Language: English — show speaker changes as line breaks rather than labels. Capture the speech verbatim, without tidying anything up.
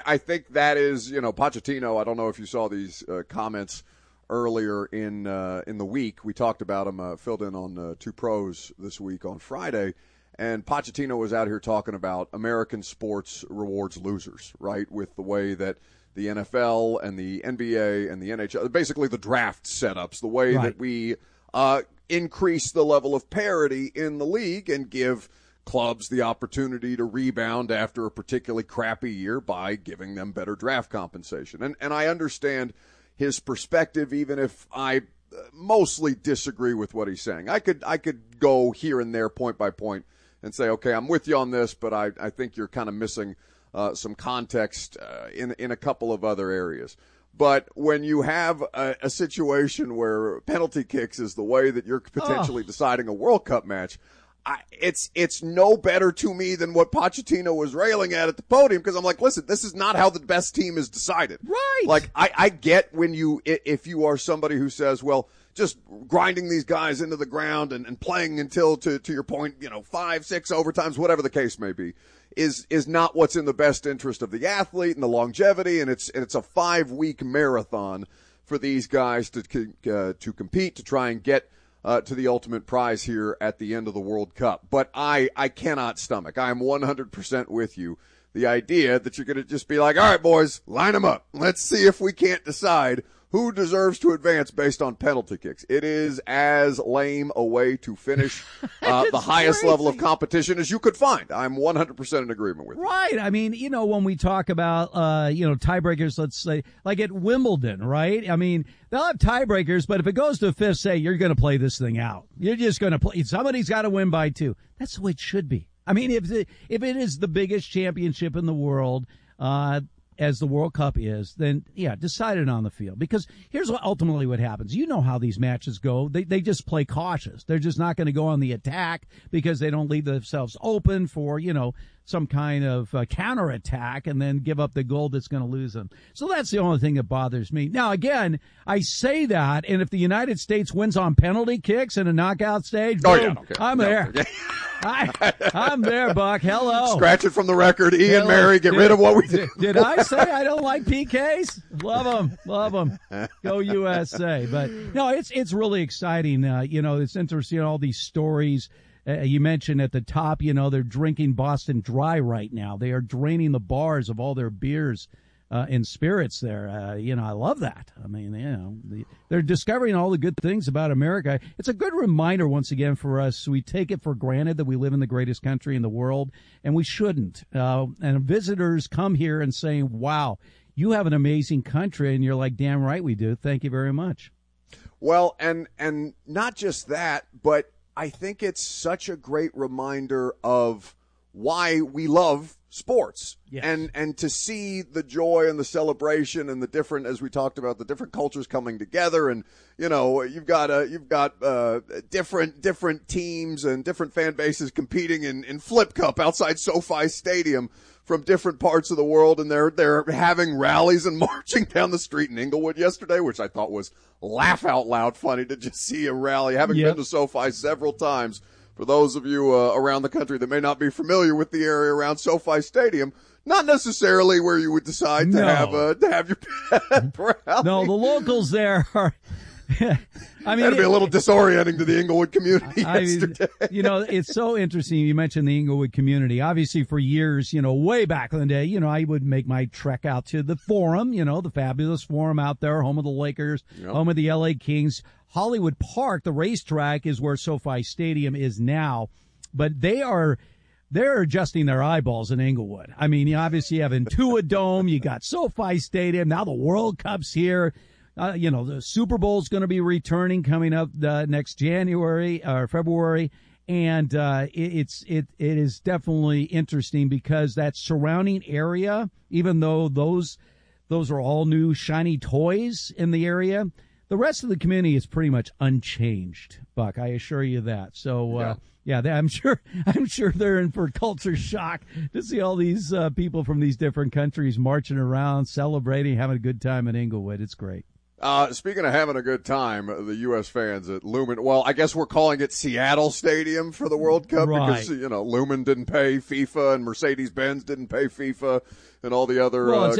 I think that is, you know, Pochettino. I don't know if you saw these uh, comments earlier in uh, in the week. We talked about him, uh, filled in on uh, Two Pros this week on Friday. And Pochettino was out here talking about American sports rewards losers, right, with the way that the N F L and the N B A and the N H L, basically the draft setups, the way right. that we uh, increase the level of parity in the league and give clubs the opportunity to rebound after a particularly crappy year by giving them better draft compensation. And, and I understand his perspective, even if I mostly disagree with what he's saying. I could I could go here and there point by point and say, okay, I'm with you on this, but I, I think you're kind of missing uh, some context uh, in in a couple of other areas. But when you have a, a situation where penalty kicks is the way that you're potentially oh. deciding a World Cup match, I, it's it's no better to me than what Pochettino was railing at at the podium, because I'm like, listen, this is not how the best team is decided.
Right.
Like, I, I get when you, if you are somebody who says, well, just grinding these guys into the ground and, and playing until, to, to your point, you know, five, six overtimes, whatever the case may be, is is not what's in the best interest of the athlete and the longevity, and it's and it's a five-week marathon for these guys to uh, to compete, to try and get uh, to the ultimate prize here at the end of the World Cup. But I, I cannot stomach, I am one hundred percent with you, the idea that you're going to just be like, all right, boys, line them up. Let's see if we can't decide who deserves to advance based on penalty kicks. It is as lame a way to finish uh, the highest
crazy.
level of competition as you could find. I'm one hundred percent in agreement with you.
Right. I mean, you know, when we talk about, uh, you know, tiebreakers, let's say, like at Wimbledon, right? I mean, they'll have tiebreakers, but if it goes to a fifth, say, you're going to play this thing out. You're just going to play. Somebody's got to win by two. That's the way it should be. I mean, if it, if it is the biggest championship in the world, uh, as the World Cup is, then, yeah, decide it on the field. Because here's what ultimately what happens. You know how these matches go. They they just play cautious. They're just not going to go on the attack because they don't leave themselves open for, you know, some kind of uh, counterattack and then give up the goal that's going to lose them. So that's the only thing that bothers me. Now, again, I say that, and if the United States wins on penalty kicks in a knockout stage,
oh,
boom,
yeah, okay.
I'm
no,
there.
Okay.
I, I'm there, Buck. Hello.
Scratch it from the record. Ian
Hello.
Mary, get
did,
rid of what we did.
Did I say I don't like P Ks? Love them. Love them. Go U S A. But, no, it's it's really exciting. Uh, you know, it's interesting, all these stories. Uh, you mentioned at the top, you know, they're drinking Boston Dry right now. They are draining the bars of all their beers uh, and spirits there. Uh, you know, I love that. I mean, you know, the, they're discovering all the good things about America. It's a good reminder, once again, for us. We take it for granted that we live in the greatest country in the world, and we shouldn't. Uh, and visitors come here and saying, wow, you have an amazing country, and you're like, damn right we do. Thank you very much.
Well, and and not just that, but I think it's such a great reminder of why we love sports.
Yes.
And and to see the joy and the celebration and the different, as we talked about, the different cultures coming together, and you know, you've got uh, you've got uh, different different teams and different fan bases competing in, in Flip Cup outside SoFi Stadium from different parts of the world, and they're they're having rallies and marching down the street in Inglewood yesterday, which I thought was laugh out loud funny to just see a rally. Having
yep.
been to SoFi several times, for those of you uh, around the country that may not be familiar with the area around SoFi Stadium, not necessarily where you would decide to
no.
have uh, to have your pet rally.
No, the locals there are. I mean,
that'd be a little disorienting to the Inglewood community
I
yesterday.
Mean, you know, it's so interesting. You mentioned the Inglewood community. Obviously, for years, you know, way back in the day, you know, I would make my trek out to the Forum, you know, the fabulous Forum out there, home of the Lakers, yep. home of the L A Kings. Hollywood Park, the racetrack, is where SoFi Stadium is now, but they are. They're adjusting their eyeballs in Inglewood. I mean, you obviously have Intuit Dome, you got SoFi Stadium, now the World Cup's here. Uh, you know, the Super Bowl's going to be returning coming up uh, next January or February, and uh, it, it's it it is definitely interesting because that surrounding area, even though those those are all new shiny toys in the area, the rest of the community is pretty much unchanged. Buck, I assure you that. So. Uh,
yeah.
Yeah, they, I'm sure. I'm sure they're in for culture shock to see all these uh, people from these different countries marching around, celebrating, having a good time in Inglewood. It's great.
Uh, speaking of having a good time, the U S fans at Lumen, well, I guess we're calling it Seattle Stadium for the World Cup
right.
because, you know, Lumen didn't pay FIFA and Mercedes-Benz didn't pay FIFA and all the other
well,
uh,
it's